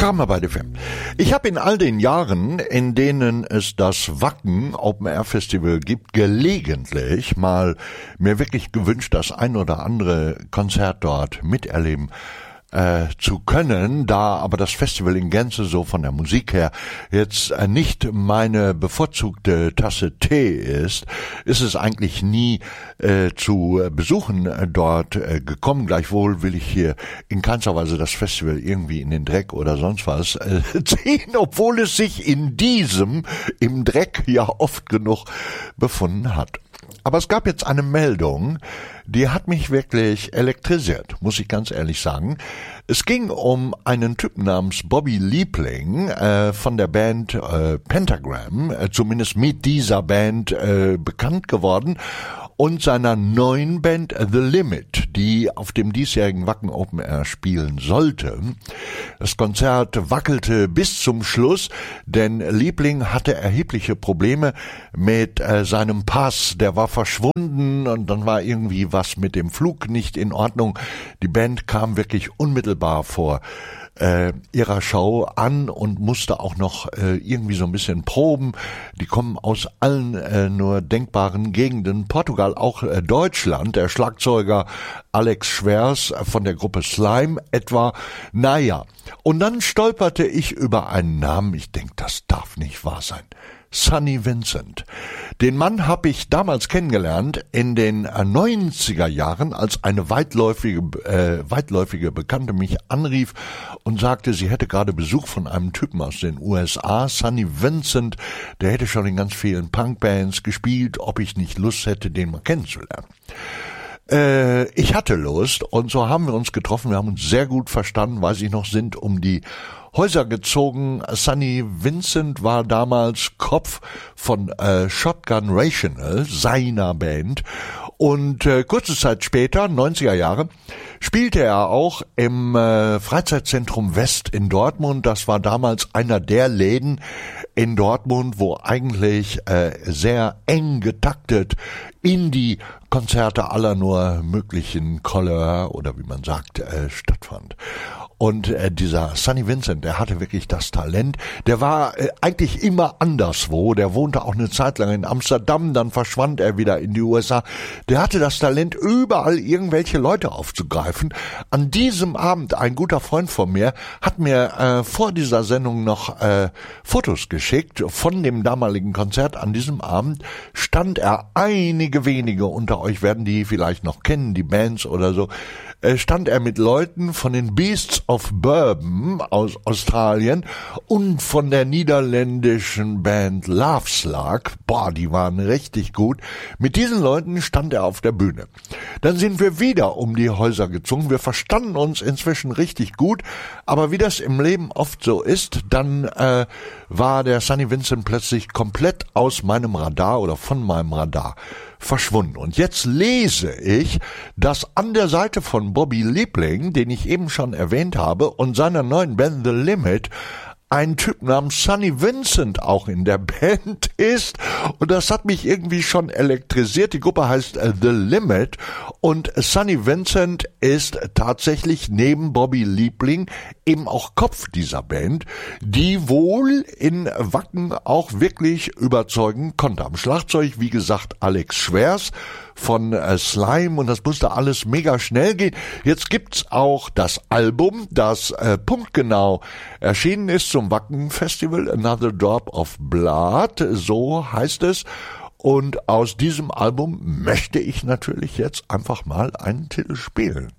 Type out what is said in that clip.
Kramer bei der FM. Ich habe in all den Jahren, in denen es das Wacken Open Air Festival gibt, gelegentlich mal mir wirklich gewünscht, das ein oder andere Konzert dort miterleben zu können, da aber das Festival in Gänze so von der Musik her jetzt nicht meine bevorzugte Tasse Tee ist es eigentlich nie zu Besuchen dort gekommen. Gleichwohl will ich hier in keinster Weise das Festival irgendwie in den Dreck oder sonst was ziehen, obwohl es sich in diesem im Dreck ja oft genug befunden hat. Aber es gab jetzt eine Meldung, die hat mich wirklich elektrisiert, muss ich ganz ehrlich sagen. Es ging um einen Typen namens Bobby Liebling von der Band Pentagram, zumindest mit dieser Band bekannt geworden, und seiner neuen Band The Limit, die auf dem diesjährigen Wacken Open Air spielen sollte. Das Konzert wackelte bis zum Schluss, denn Liebling hatte erhebliche Probleme mit seinem Pass. Der war verschwunden und dann war irgendwie was mit dem Flug nicht in Ordnung. Die Band kam wirklich unmittelbar vor ihrer Show an und musste auch noch irgendwie so ein bisschen proben. Die kommen aus allen nur denkbaren Gegenden. Portugal, auch Deutschland. Der Schlagzeuger Alex Schwers von der Gruppe Slime etwa. Naja, und dann stolperte ich über einen Namen. Ich denke, das darf nicht wahr sein. Sonny Vincent. Den Mann habe ich damals kennengelernt in den 90er Jahren, als eine weitläufige Bekannte mich anrief und sagte, sie hätte gerade Besuch von einem Typen aus den USA, Sonny Vincent, der hätte schon in ganz vielen Punkbands gespielt, ob ich nicht Lust hätte, den mal kennenzulernen. Ich hatte Lust und so haben wir uns getroffen, wir haben uns sehr gut verstanden, weiß ich noch, sind um die Häuser gezogen. Sonny Vincent war damals Kopf von Shotgun Rational, seiner Band, und kurze Zeit später, 90er Jahre, spielte er auch im Freizeitzentrum West in Dortmund. Das war damals einer der Läden in Dortmund, wo eigentlich sehr eng getaktet Indie-Konzerte aller nur möglichen Couleur oder wie man sagt stattfand. Und dieser Sonny Vincent, der hatte wirklich das Talent. Der war eigentlich immer anderswo. Der wohnte auch eine Zeit lang in Amsterdam, dann verschwand er wieder in die USA. Der hatte das Talent, überall irgendwelche Leute aufzugreifen. An diesem Abend, ein guter Freund von mir, hat mir vor dieser Sendung noch Fotos geschickt von dem damaligen Konzert. An diesem Abend stand er, einige wenige unter euch werden die vielleicht noch kennen, die Bands oder so, stand er mit Leuten von den Beasts of Bourbon aus Australien und von der niederländischen Band Love Slug. Boah, die waren richtig gut. Mit diesen Leuten stand er auf der Bühne. Dann sind wir wieder um die Häuser gezogen. Wir verstanden uns inzwischen richtig gut, aber wie das im Leben oft so ist, dann war der Sonny Vincent plötzlich komplett aus meinem Radar oder von meinem Radar verschwunden. Und jetzt lese ich, dass an der Seite von Bobby Liebling, den ich eben schon erwähnt habe, und seiner neuen Band The Limit ein Typ namens Sonny Vincent auch in der Band ist, und das hat mich irgendwie schon elektrisiert. Die Gruppe heißt The Limit und Sonny Vincent ist tatsächlich neben Bobby Liebling eben auch Kopf dieser Band, die wohl in Wacken auch wirklich überzeugen konnte. Am Schlagzeug, wie gesagt, Alex Schwers von Slime, und das musste alles mega schnell gehen. Jetzt gibt's auch das Album, das punktgenau erschienen ist zum Wacken Festival, Another Drop of Blood, so heißt es. Und aus diesem Album möchte ich natürlich jetzt einfach mal einen Titel spielen.